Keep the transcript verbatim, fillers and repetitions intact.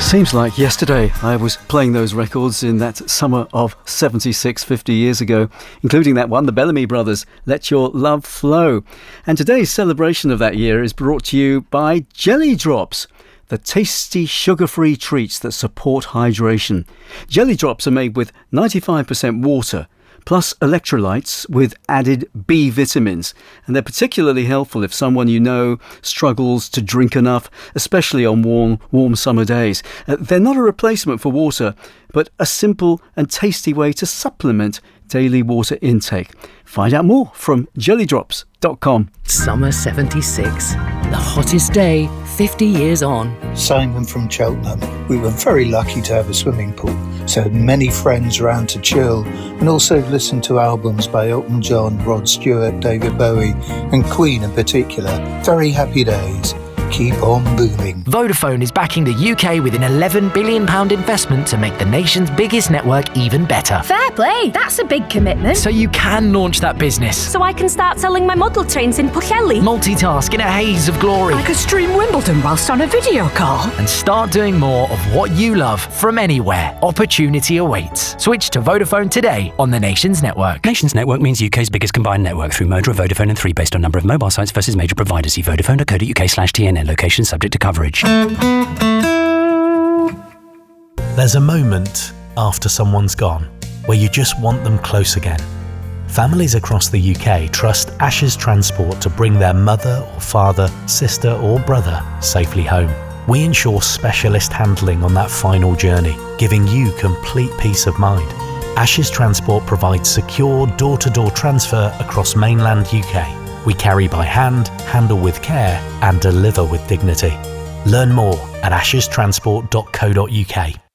Seems like yesterday I was playing those records in that summer of seventy-six, fifty years ago, including that one, the Bellamy Brothers, Let Your Love Flow. And today's celebration of that year is brought to you by Jelly Drops, the tasty sugar-free treats that support hydration. Jelly Drops are made with ninety-five percent water, plus electrolytes with added B vitamins. And they're particularly helpful if someone you know struggles to drink enough, especially on warm, warm summer days. Uh, they're not a replacement for water, but a simple and tasty way to supplement daily water intake. Find out more from jelly drops dot com. Summer seventy-six, the hottest day fifty years on. Simon from Cheltenham. We were very lucky to have a swimming pool, so many friends around to chill and also listen to albums by Elton John, Rod Stewart, David Bowie and Queen in particular. Very happy days. Keep on booming. Vodafone is backing the U K with an eleven billion pounds investment to make the nation's biggest network even better. Fair play, that's a big commitment. So you can launch that business. So I can start selling my model trains in Pwllheli. Multitask in a haze of glory. I could stream Wimbledon whilst on a video call. And start doing more of what you love from anywhere. Opportunity awaits. Switch to Vodafone today on the Nations Network. Nations Network means U K's biggest combined network through Moda, Vodafone and three based on number of mobile sites versus major providers. See vodafone dot co dot uk slash T N N. Location subject to coverage. There's a moment after someone's gone where you just want them close again. Families across the U K trust Ashes Transport to bring their mother or father, sister or brother safely home. We ensure specialist handling on that final journey, giving you complete peace of mind. Ashes Transport provides secure door-to-door transfer across mainland U K. We carry by hand, handle with care and deliver with dignity. Learn more at ashes transport dot co dot uk.